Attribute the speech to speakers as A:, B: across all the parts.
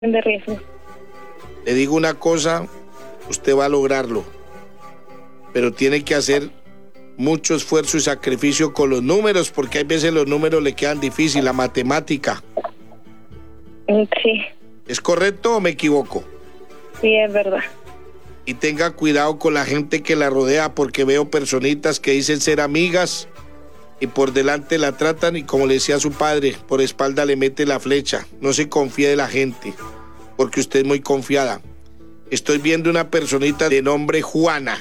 A: de riesgo.
B: Le digo una cosa, usted va a lograrlo, pero tiene que hacer mucho esfuerzo y sacrificio con los números, porque hay veces los números le quedan difíciles, la matemática.
A: Sí.
B: ¿Es correcto o me equivoco?
A: Sí, es verdad.
B: Y tenga cuidado con la gente que la rodea, porque veo personitas que dicen ser amigas y por delante la tratan y, como le decía a su padre, por espalda le mete la flecha. No se confíe de la gente, porque usted es muy confiada. Estoy viendo una personita de nombre Juana.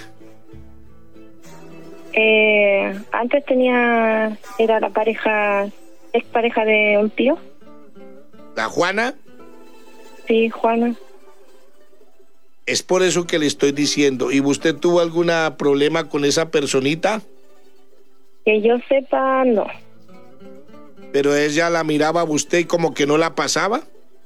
A: Antes era la ex pareja de un tío.
B: ¿La Juana?
A: Sí, Juana.
B: Es por eso que le estoy diciendo. ¿Y usted tuvo algún problema con esa personita?
A: Que yo sepa, no.
B: Pero ella la miraba a usted y como que no la pasaba.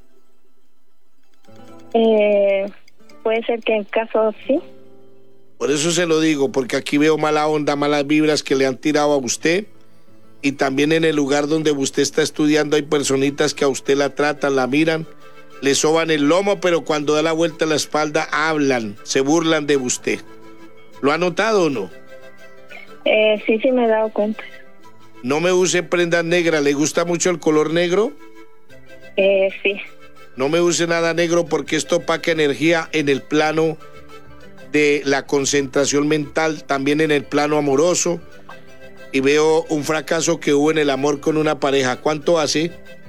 A: Puede ser que en caso sí.
B: Por eso se lo digo, porque aquí veo mala onda, malas vibras que le han tirado a usted. Y también en el lugar donde usted está estudiando hay personitas que a usted la tratan, la miran, le soban el lomo, pero cuando da la vuelta a la espalda hablan, se burlan de usted. ¿Lo ha notado o no?
A: Sí, me he dado cuenta.
B: No me use prendas negras. ¿Le gusta mucho el color negro?
A: Sí.
B: No me use nada negro porque esto opaca energía en el plano de la concentración mental, también en el plano amoroso. Y veo un fracaso que hubo en el amor con una pareja. ¿Cuánto hace?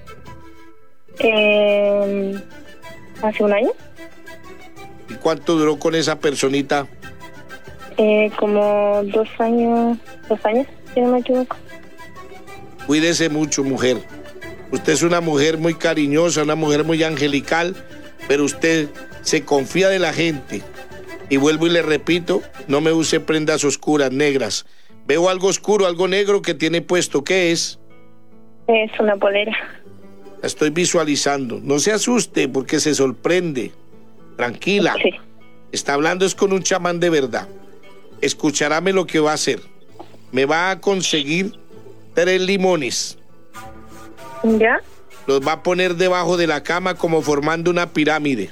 A: Hace un año.
B: ¿Y cuánto duró con esa personita?
A: Como 2 años, si no me equivoco.
B: Cuídese mucho, mujer. Usted es una mujer muy cariñosa, una mujer muy angelical, pero usted se confía de la gente. Y vuelvo y le repito, no me use prendas oscuras, negras. Veo algo oscuro, algo negro que tiene puesto. ¿Qué es?
A: Es una polera.
B: La estoy visualizando. No se asuste porque se sorprende. Tranquila.
A: Sí.
B: Está hablando es con un chamán de verdad. Escucharáme lo que va a hacer. Me va a conseguir 3 limones.
A: ¿Ya?
B: Los va a poner debajo de la cama como formando una pirámide.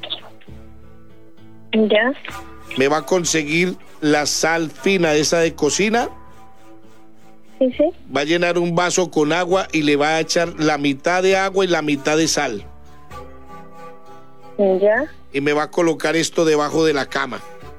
A: ¿Ya?
B: Me va a conseguir la sal fina esa de cocina.
A: Sí.
B: Va a llenar un vaso con agua y le va a echar la mitad de agua y la mitad de sal.
A: ¿Ya?
B: Y me va a colocar esto debajo de la cama.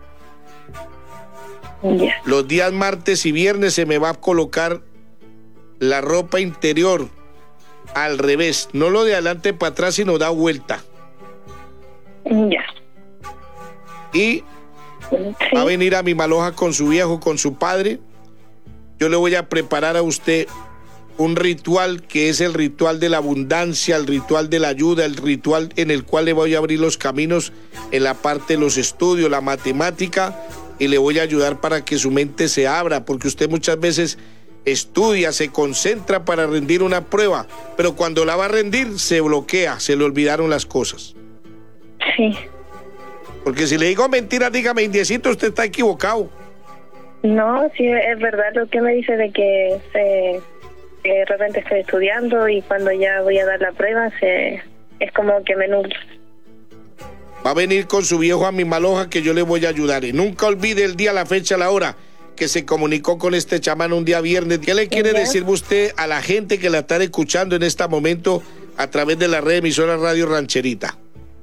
A: Ya.
B: Los días martes y viernes se me va a colocar la ropa interior al revés, no lo de adelante para atrás, sino da vuelta.
A: Ya.
B: Y
A: Sí.
B: va a venir a mi Maloja con su viejo, con su padre. Yo le voy a preparar a usted un ritual que es el ritual de la abundancia, el ritual de la ayuda, el ritual en el cual le voy a abrir los caminos en la parte de los estudios, la matemática, y le voy a ayudar para que su mente se abra, porque usted muchas veces estudia, se concentra para rendir una prueba, pero cuando la va a rendir se bloquea, se le olvidaron las cosas.
A: Sí.
B: Porque si le digo mentiras, dígame, indiecito, usted está equivocado.
A: No, sí, es verdad lo que me dice de que de repente estoy estudiando y cuando ya voy a dar la prueba es como que me nubla.
B: Va a venir con su viejo a mi Maloja que yo le voy a ayudar. Y nunca olvide el día, la fecha, la hora que se comunicó con este chamán un día viernes. ¿Qué le quiere decir usted a la gente que la está escuchando en este momento a través de la red emisora Radio Rancherita?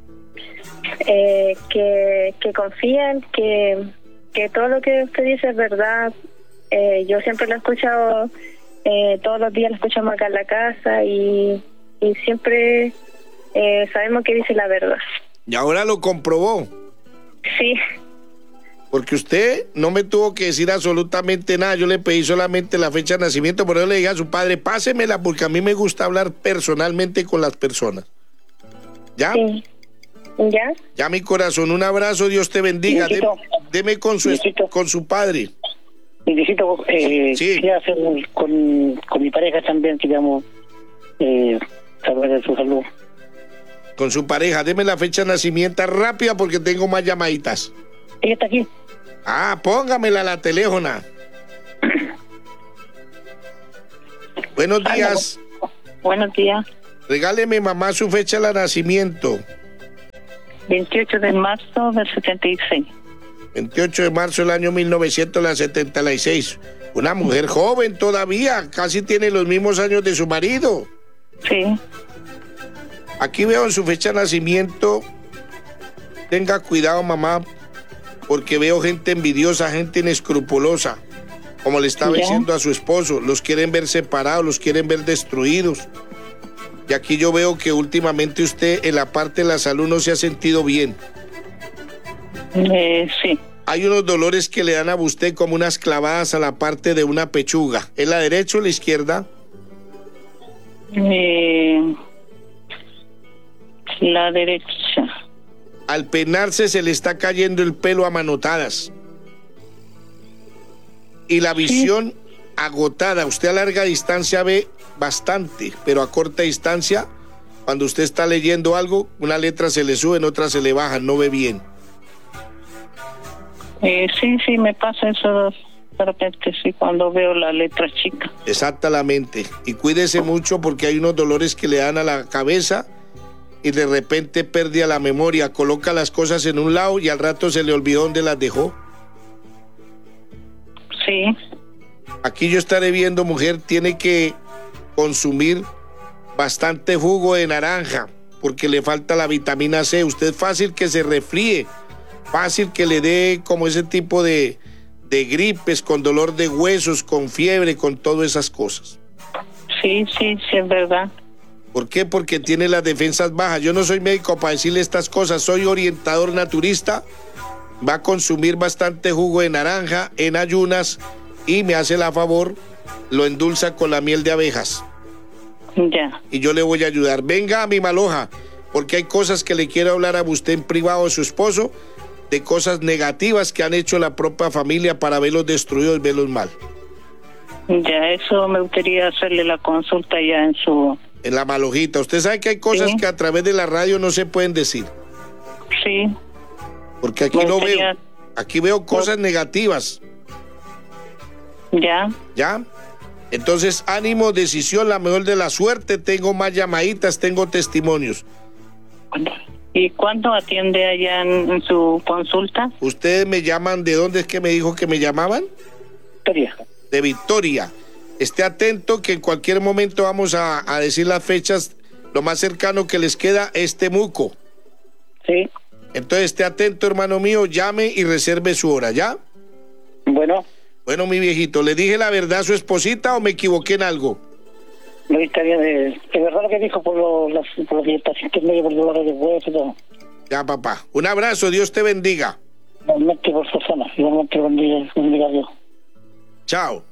A: Que confíen, que todo lo que usted dice es verdad. Yo siempre lo he escuchado, todos los días lo escuchamos acá en la casa y siempre sabemos que dice la verdad.
B: Y ahora lo comprobó.
A: Sí.
B: Porque usted no me tuvo que decir absolutamente nada. Yo le pedí solamente la fecha de nacimiento, por eso le dije a su padre, pásemela, porque a mí me gusta hablar personalmente con las personas. ¿Ya?
A: Sí. ¿Ya?
B: Ya, mi corazón, un abrazo, Dios te bendiga. Deme con su padre.
C: Necesito
B: sí.
C: hacer con mi pareja también, digamos, saber de su salud.
B: Con su pareja, deme la fecha de nacimiento rápida porque tengo más llamaditas.
C: Ella está aquí.
B: Ah, póngamela a la teléfona. Buenos días.
A: Buenos días.
B: Regáleme, mamá, su fecha de nacimiento.
D: 28 de marzo del 76.
B: 28 de marzo del año 1976. Una mujer joven todavía, casi tiene los mismos años de su marido.
D: Sí.
B: Aquí veo en su fecha de nacimiento, tenga cuidado mamá, porque veo gente envidiosa, gente inescrupulosa, como le estaba diciendo a su esposo, los quieren ver separados, los quieren ver destruidos. Y aquí yo veo que últimamente usted en la parte de la salud no se ha sentido bien.
D: Sí.
B: Hay unos dolores que le dan a usted como unas clavadas a la parte de una pechuga. ¿Es la derecha o la izquierda?
D: La derecha.
B: Al peinarse se le está cayendo el pelo a manotadas. Y la visión agotada. Usted a larga distancia ve bastante, pero a corta distancia, cuando usted está leyendo algo, una letra se le sube, en otra se le baja, no ve bien.
D: Sí, me pasa eso de repente, sí, cuando veo la letra chica.
B: Exactamente. Y cuídese mucho porque hay unos dolores que le dan a la cabeza y de repente pierde la memoria, coloca las cosas en un lado y al rato se le olvidó dónde las dejó.
D: Sí.
B: Aquí yo estaré viendo, mujer, tiene que consumir bastante jugo de naranja porque le falta la vitamina C. Usted es fácil que se resfríe, fácil que le dé como ese tipo de gripes, con dolor de huesos, con fiebre, con todas esas cosas.
D: Sí, es verdad.
B: ¿Por qué? Porque tiene las defensas bajas. Yo no soy médico para decirle estas cosas, soy orientador naturista. Va a consumir bastante jugo de naranja en ayunas y me hace la favor, lo endulza con la miel de abejas.
D: Ya.
B: Y yo le voy a ayudar. Venga a mi Maloja, porque hay cosas que le quiero hablar a usted en privado, a su esposo, de cosas negativas que han hecho la propia familia para verlos destruidos y verlos mal.
D: Ya, eso me gustaría hacerle la consulta ya
B: en la Malojita. Usted sabe que hay cosas que a través de la radio no se pueden decir.
D: Sí.
B: Porque aquí no veo. Aquí veo cosas negativas.
D: Ya.
B: ¿Ya? Entonces, ánimo, decisión, la mejor de la suerte. Tengo más llamaditas, tengo testimonios.
D: ¿Y cuándo atiende allá en su consulta?
B: Ustedes me llaman, ¿de dónde es que me dijo que me llamaban?
C: Victoria.
B: De Victoria. Esté atento que en cualquier momento vamos a decir las fechas. Lo más cercano que les queda es Temuco.
C: Sí.
B: Entonces esté atento, hermano mío, llame y reserve su hora, ¿ya?
C: Bueno,
B: mi viejito, ¿le dije la verdad a su esposita o me equivoqué en algo?
C: No está bien, es verdad lo que dijo por lo que está sintiendo medio por dolores de hueso y todo.
B: Ya, papá. Un abrazo, Dios te bendiga.
C: Igualmente por Susana, igualmente bendiga a Dios.
B: Chao.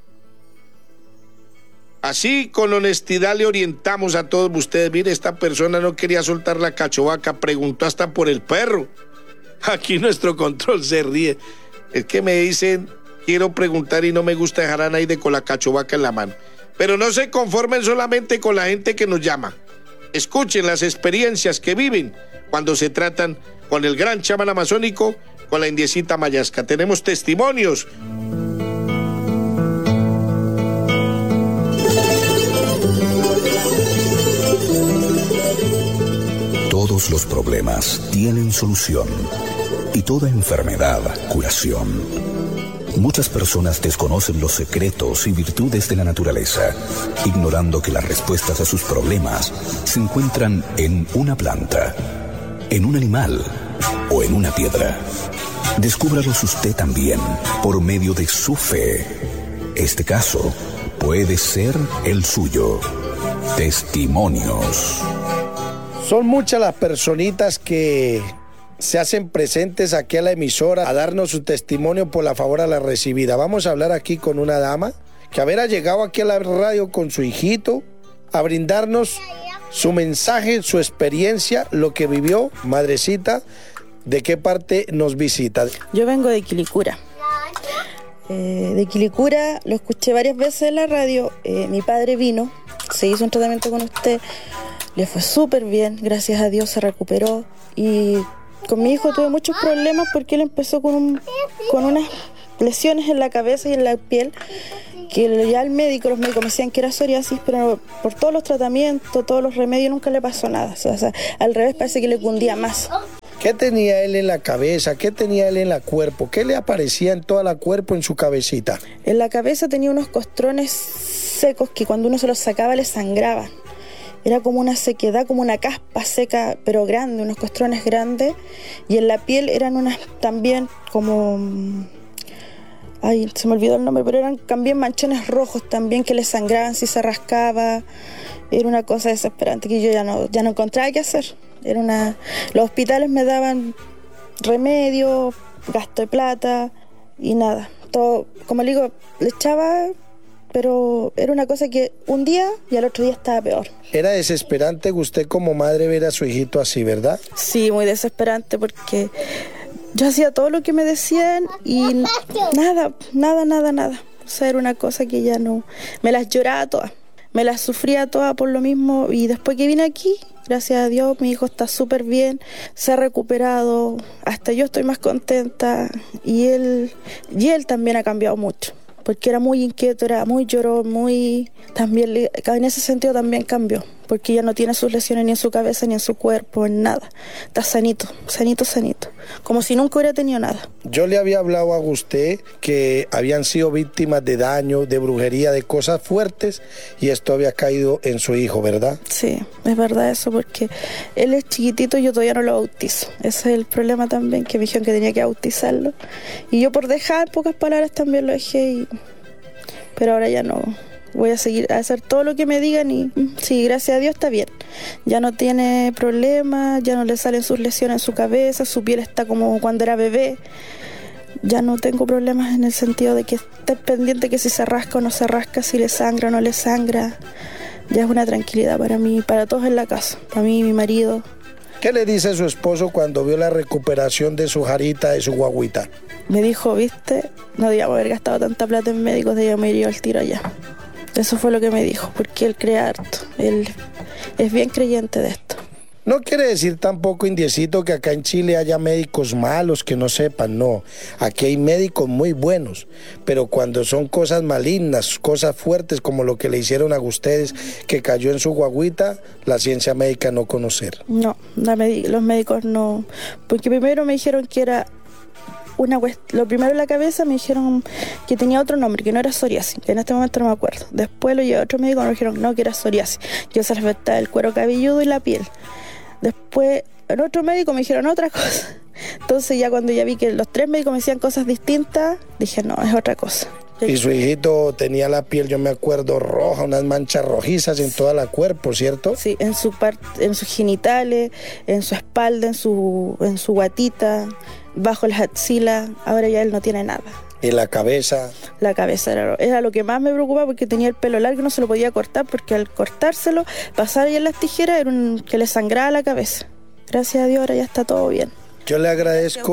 B: Así, con honestidad, le orientamos a todos ustedes. Mire, esta persona no quería soltar la cachovaca, preguntó hasta por el perro. Aquí nuestro control se ríe. Es que me dicen, quiero preguntar y no me gusta dejar a nadie con la cachovaca en la mano. Pero no se conformen solamente con la gente que nos llama. Escuchen las experiencias que viven cuando se tratan con el gran chamán amazónico, con la indiecita Mayasca. Tenemos testimonios.
E: Todos los problemas tienen solución y toda enfermedad curación. Muchas personas desconocen los secretos y virtudes de la naturaleza, ignorando que las respuestas a sus problemas se encuentran en una planta, en un animal o en una piedra. Descúbralos usted también por medio de su fe. Este caso puede ser el suyo. Testimonios.
F: Son muchas las personitas que se hacen presentes aquí a la emisora a darnos su testimonio por la favor a la recibida. Vamos a hablar aquí con una dama que haber llegado aquí a la radio con su hijito a brindarnos su mensaje, su experiencia, lo que vivió. Madrecita, ¿de qué parte nos visita?
G: Yo vengo de Quilicura. De Quilicura, lo escuché varias veces en la radio. Mi padre vino, se hizo un tratamiento con usted, le fue súper bien, gracias a Dios se recuperó. Y con mi hijo tuve muchos problemas porque él empezó con unas lesiones en la cabeza y en la piel, que ya los médicos me decían que era psoriasis, pero por todos los tratamientos, todos los remedios, nunca le pasó nada. O sea, al revés, parece que le cundía más.
F: ¿Qué tenía él en la cabeza? ¿Qué tenía él en la cuerpo? ¿Qué le aparecía en toda la cuerpo, en su cabecita?
G: En la cabeza tenía unos costrones secos que cuando uno se los sacaba le sangraban. Era como una sequedad, como una caspa seca, pero grande, unos costrones grandes. Y en la piel eran unas también como... Ay, se me olvidó el nombre, pero eran también manchones rojos también que le sangraban si se rascaba. Era una cosa desesperante que yo ya no encontraba qué hacer. Los hospitales me daban remedio, gasto de plata y nada. Todo, como le digo, le echaba, pero era una cosa que un día y al otro día estaba peor.
F: Era desesperante usted como madre ver a su hijito así, ¿verdad?
G: Sí, muy desesperante porque yo hacía todo lo que me decían y nada. O sea, era una cosa que ya no... Me las lloraba todas, me las sufría todas por lo mismo y después que vine aquí, gracias a Dios, mi hijo está súper bien, se ha recuperado, hasta yo estoy más contenta y él también ha cambiado mucho. Porque era muy inquieto, era muy llorón, también en ese sentido también cambió, porque ya no tiene sus lesiones ni en su cabeza ni en su cuerpo, en nada. Está sanito, como si nunca hubiera tenido nada.
F: Yo le había hablado a usted que habían sido víctimas de daño, de brujería, de cosas fuertes, y esto había caído en su hijo, ¿verdad?
G: Sí, es verdad eso, porque él es chiquitito y yo todavía no lo bautizo. Ese es el problema también, que me dijeron que tenía que bautizarlo. Y yo por dejar, en pocas palabras, también lo dejé, pero ahora ya no. Voy a seguir a hacer todo lo que me digan y sí, gracias a Dios está bien. Ya no tiene problemas, ya no le salen sus lesiones en su cabeza, su piel está como cuando era bebé. Ya no tengo problemas en el sentido de que esté pendiente que si se rasca o no se rasca, si le sangra o no le sangra. Ya es una tranquilidad para mí, para todos en la casa, para mí y mi marido.
F: ¿Qué le dice su esposo cuando vio la recuperación de su jarita, de su guagüita?
G: Me dijo, viste, no debíamos haber gastado tanta plata en médicos, debíamos haber ido al tiro allá. Eso fue lo que me dijo, porque él cree harto, él es bien creyente de esto.
F: No quiere decir tampoco, indiecito, que acá en Chile haya médicos malos que no sepan, no. Aquí hay médicos muy buenos, pero cuando son cosas malignas, cosas fuertes como lo que le hicieron a ustedes, que cayó en su guagüita, la ciencia médica no conocer.
G: No, los médicos no, porque primero me dijeron que era lo primero en la cabeza me dijeron que tenía otro nombre, que no era psoriasis, que en este momento no me acuerdo. Después lo llevé a otro médico y me dijeron no, que era psoriasis. Yo se afectaba el cuero cabelludo y la piel. Después en otro médico me dijeron otra cosa. Entonces ya cuando ya vi que los tres médicos me decían cosas distintas, dije no, es otra cosa.
F: Y su hijito tenía la piel, yo me acuerdo, roja, unas manchas rojizas en todo el cuerpo, ¿cierto?
G: Sí, en sus genitales, en su espalda, en su guatita, bajo las axilas. Ahora ya él no tiene nada.
F: ¿Y la cabeza?
G: La cabeza era lo que más me preocupaba, porque tenía el pelo largo y no se lo podía cortar, porque al cortárselo, pasar ahí en las tijeras, era que le sangraba la cabeza. Gracias a Dios ahora ya está todo bien.
F: Yo le agradezco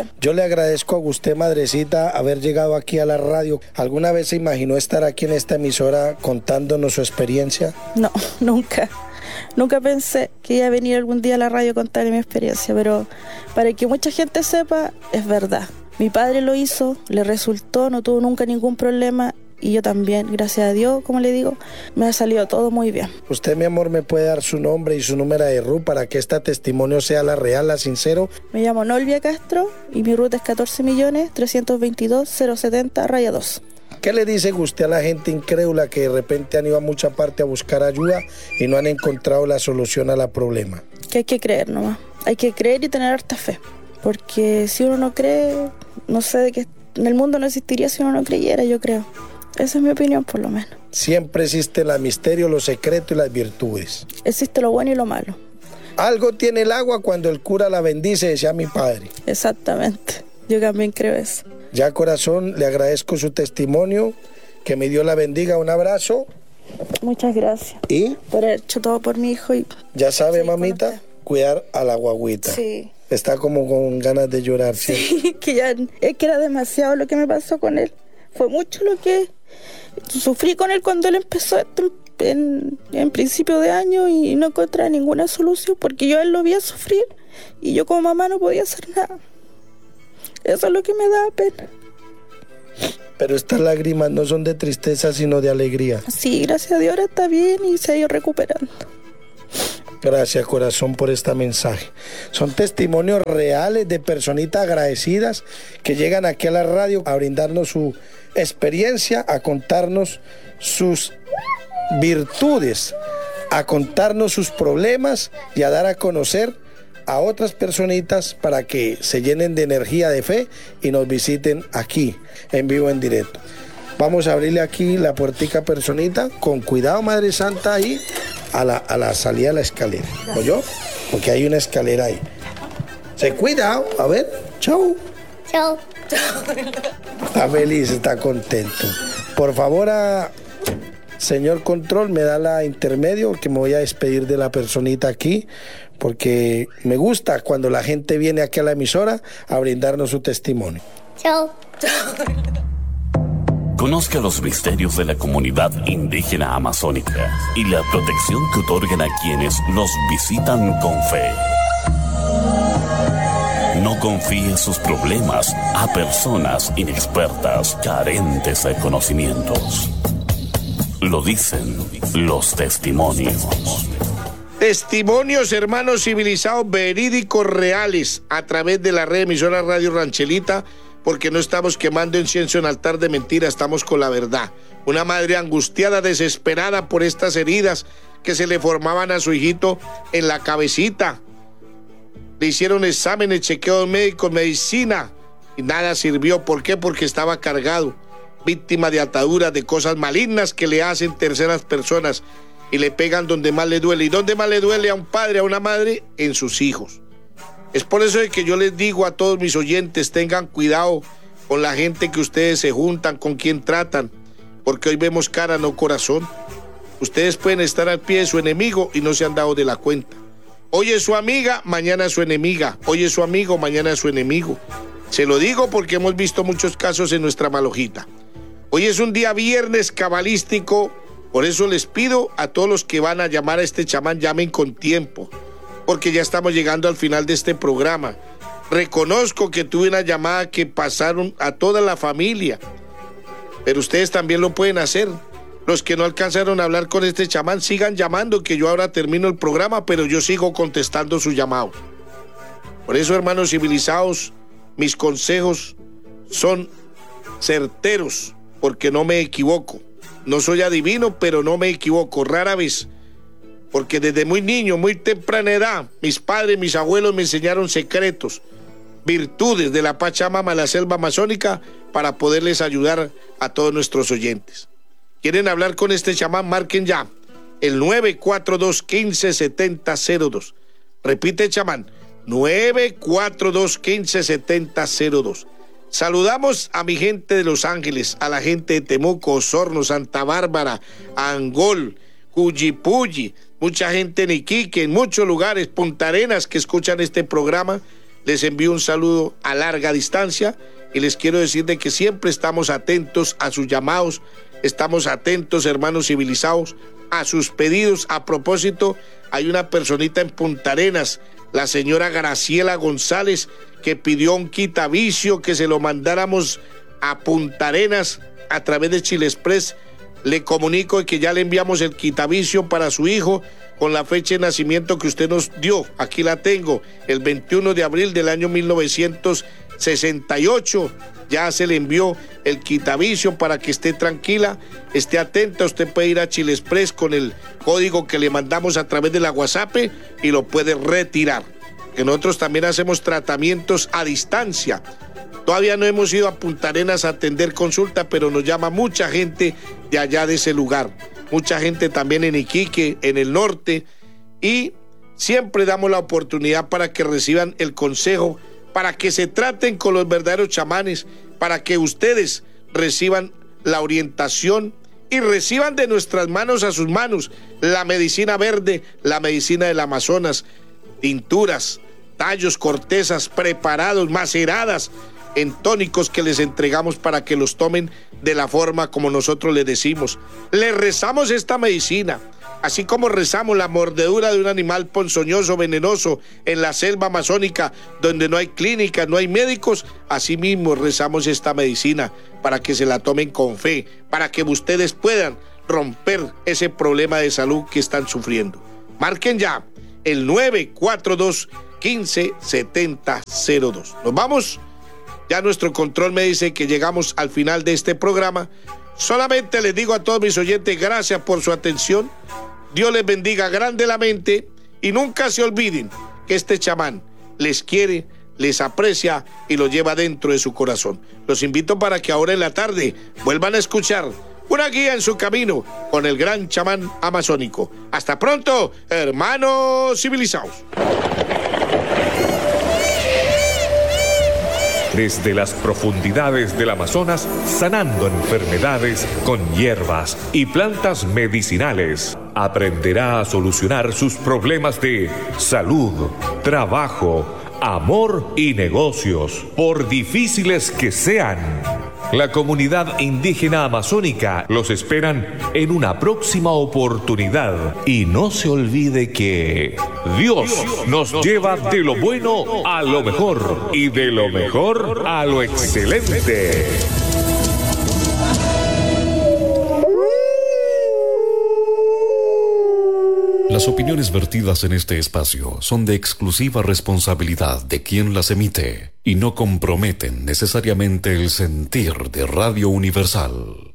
F: a usted, madrecita, haber llegado aquí a la radio. ¿Alguna vez se imaginó estar aquí en esta emisora contándonos su experiencia?
G: No, nunca. Nunca pensé que iba a venir algún día a la radio a contarle mi experiencia, pero para que mucha gente sepa, es verdad. Mi padre lo hizo, le resultó, no tuvo nunca ningún problema. Y yo también, gracias a Dios, como le digo, me ha salido todo muy bien.
F: Usted, mi amor, me puede dar su nombre y su número de RUT para que este testimonio sea la real, la sincero.
G: Me llamo Nolvia Castro y mi RUT es 14.322.070-2.
F: ¿Qué le dice usted a la gente incrédula que de repente han ido a mucha parte a buscar ayuda y no han encontrado la solución a la problema?
G: Que hay que creer nomás, hay que creer y tener harta fe. Porque si uno no cree, no sé de qué, en el mundo no existiría si uno no creyera, yo creo. Esa es mi opinión, por lo menos.
F: Siempre existe el misterio, los secretos y las virtudes.
G: Existe lo bueno y lo malo.
F: Algo tiene el agua cuando el cura la bendice, decía mi padre.
G: Exactamente. Yo también creo eso.
F: Ya, corazón, le agradezco su testimonio. Que mi Dios la bendiga. Un abrazo.
G: Muchas gracias.
F: ¿Y?
G: Por haber hecho todo por mi hijo. Ya
F: sabe, sí, mamita, cuidar a la guagüita.
G: Sí.
F: Está como con ganas de llorar.
G: Sí, que ya es que era demasiado lo que me pasó con él. Fue mucho lo que sufrí con él cuando él empezó esto en principio de año y no encontré ninguna solución porque yo a él lo vi a sufrir y yo como mamá no podía hacer nada. Eso es lo que me da pena.
F: Pero estas lágrimas no son de tristeza sino de alegría.
G: Sí, gracias a Dios ahora está bien y se ha ido recuperando.
F: Gracias, corazón, por este mensaje. Son testimonios reales de personitas agradecidas que llegan aquí a la radio a brindarnos su experiencia, a contarnos sus virtudes, a contarnos sus problemas y a dar a conocer a otras personitas para que se llenen de energía de fe y nos visiten aquí en vivo, en directo. Vamos a abrirle aquí la puertica, personita, con cuidado, Madre Santa, ahí a la salida de la escalera. ¿Oyó? Porque hay una escalera ahí. Se cuidado, a ver, chau.
H: Chao.
F: Está feliz, está contento. Por favor, señor control, me da la intermedio, que me voy a despedir de la personita aquí, porque me gusta cuando la gente viene aquí a la emisora a brindarnos su testimonio.
H: Chao.
I: Conozca los misterios de la comunidad indígena amazónica y la protección que otorgan a quienes los visitan con fe. No confíe sus problemas a personas inexpertas, carentes de conocimientos. Lo dicen los testimonios.
B: Testimonios, hermanos civilizados, verídicos, reales, a través de la red emisora Radio Ranchelita, porque no estamos quemando incienso en altar de mentira, estamos con la verdad. Una madre angustiada, desesperada por estas heridas que se le formaban a su hijito en la cabecita. Le hicieron exámenes, chequeos médicos, medicina, y nada sirvió. ¿Por qué? Porque estaba cargado, víctima de ataduras, de cosas malignas que le hacen terceras personas y le pegan donde más le duele. ¿Y dónde más le duele a un padre, a una madre? En sus hijos. Es por eso de que yo les digo a todos mis oyentes, tengan cuidado con la gente que ustedes se juntan, con quien tratan, porque hoy vemos cara, no corazón. Ustedes pueden estar al pie de su enemigo y no se han dado de la cuenta. Hoy es su amiga, mañana es su enemiga. Hoy es su amigo, mañana es su enemigo. Se lo digo porque hemos visto muchos casos en nuestra Malojita. Hoy es un día viernes cabalístico, por eso les pido a todos los que van a llamar a este chamán, llamen con tiempo, porque ya estamos llegando al final de este programa. Reconozco que tuve una llamada que pasaron a toda la familia, pero ustedes también lo pueden hacer. Los que no alcanzaron a hablar con este chamán, sigan llamando, que yo ahora termino el programa, pero yo sigo contestando su llamado. Por eso, hermanos civilizados, mis consejos son certeros, porque no me equivoco. No soy adivino, pero no me equivoco, rara vez. Porque desde muy niño, muy temprana edad, mis padres, mis abuelos me enseñaron secretos, virtudes de la Pachamama, la selva amazónica, para poderles ayudar a todos nuestros oyentes. ¿Quieren hablar con este chamán? Marquen ya el 942-157002. Repite, chamán, 942-157002. Saludamos a mi gente de Los Ángeles, a la gente de Temuco, Osorno, Santa Bárbara, Angol, Cuyipulli, mucha gente en Iquique, en muchos lugares, Punta Arenas, que escuchan este programa. Les envío un saludo a larga distancia y les quiero decir de que siempre estamos atentos a sus llamados, estamos atentos, hermanos civilizados, a sus pedidos. A propósito, hay una personita en Punta Arenas, la señora Graciela González, que pidió un quitavicio, que se lo mandáramos a Punta Arenas a través de Chile Express. Le comunico que ya le enviamos el quitavicio para su hijo con la fecha de nacimiento que usted nos dio. Aquí la tengo, el 21 de abril del año 1968. Ya se le envió el quitavicio para que esté tranquila, esté atenta. Usted puede ir a Chile Express con el código que le mandamos a través de la WhatsApp y lo puede retirar. Que nosotros también hacemos tratamientos a distancia. Todavía no hemos ido a Punta Arenas a atender consulta, pero nos llama mucha gente de allá de ese lugar. Mucha gente también en Iquique, en el norte. Y siempre damos la oportunidad para que reciban el consejo, para que se traten con los verdaderos chamanes, para que ustedes reciban la orientación y reciban de nuestras manos a sus manos la medicina verde, la medicina del Amazonas, tinturas, tallos, cortezas preparados, maceradas en tónicos que les entregamos para que los tomen de la forma como nosotros les decimos. Les rezamos esta medicina, así como rezamos la mordedura de un animal ponzoñoso, venenoso en la selva amazónica, donde no hay clínicas, no hay médicos. Así mismo rezamos esta medicina para que se la tomen con fe, para que ustedes puedan romper ese problema de salud que están sufriendo. Marquen ya el 942-157002. Nos vamos. Ya nuestro control me dice que llegamos al final de este programa. Solamente les digo a todos mis oyentes, gracias por su atención. Dios les bendiga grandemente y nunca se olviden que este chamán les quiere, les aprecia y lo lleva dentro de su corazón. Los invito para que ahora en la tarde vuelvan a escuchar una guía en su camino con el gran chamán amazónico. Hasta pronto, hermanos civilizados.
H: Desde las profundidades del Amazonas, sanando enfermedades con hierbas y plantas medicinales, aprenderá a solucionar sus problemas de salud, trabajo, amor y negocios, por difíciles que sean. La comunidad indígena amazónica los esperan en una próxima oportunidad. Y no se olvide que Dios nos lleva de lo bueno a lo mejor y de lo mejor a lo excelente.
J: Las opiniones vertidas en este espacio son de exclusiva responsabilidad de quien las emite y no comprometen necesariamente el sentir de Radio Universal.